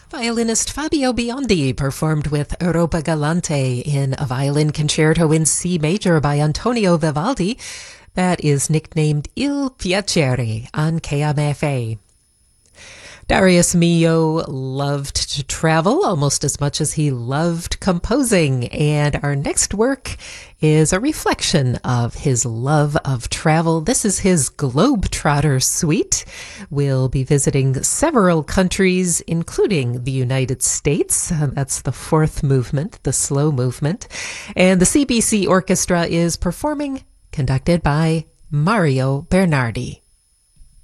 Violinist Fabio Biondi performed with Europa Galante in a violin concerto in C major by Antonio Vivaldi that is nicknamed Il Piacere on KMFA. Darius Milhaud loved to travel almost as much as he loved composing, and our next work is a reflection of his love of travel. This is his Globetrotter Suite. We'll be visiting several countries, including the United States. That's the fourth movement, the slow movement. And the CBC Orchestra is performing, conducted by Mario Bernardi.